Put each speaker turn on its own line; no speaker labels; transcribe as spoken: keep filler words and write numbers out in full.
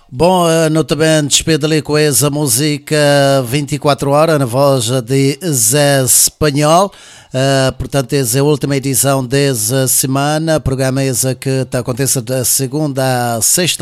Bom, nota bem, despede ali com essa música vinte e quatro horas na voz de Zé Espanhol. Uh, portanto, essa é a última edição dessa semana. Programa esse que está acontecendo da segunda a sexta.